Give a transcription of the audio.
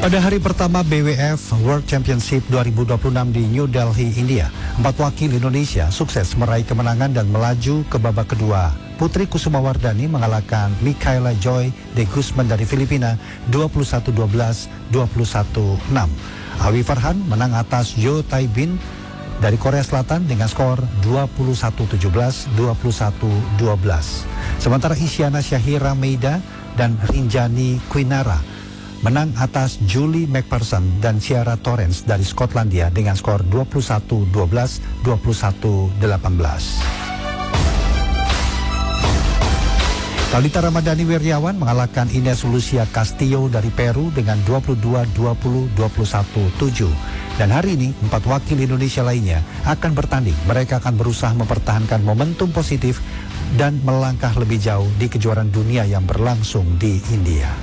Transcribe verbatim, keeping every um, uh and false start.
Pada hari pertama B W F World Championship dua ribu dua puluh enam di New Delhi, India, empat wakil Indonesia sukses meraih kemenangan dan melaju ke babak kedua. Putri Kusumawardani mengalahkan Michaela Joy de Guzman dari Filipina dua puluh satu dua belas, dua puluh satu enam. Awi Farhan menang atas Jo Tai Bin dari Korea Selatan dengan skor dua puluh satu tujuh belas, dua puluh satu dua belas. Sementara Isyana Syahira Meida dan Rinjani Quinara menang atas Julie McPherson dan Ciara Torrens dari Skotlandia dengan skor dua puluh satu dua belas, dua puluh satu delapan belas. Talita Ramadhani Wirjawan mengalahkan Ines Lucia Castillo dari Peru dengan dua puluh dua dua puluh, dua puluh satu tujuh. Dan hari ini, empat wakil Indonesia lainnya akan bertanding. Mereka akan berusaha mempertahankan momentum positif dan melangkah lebih jauh di kejuaraan dunia yang berlangsung di India.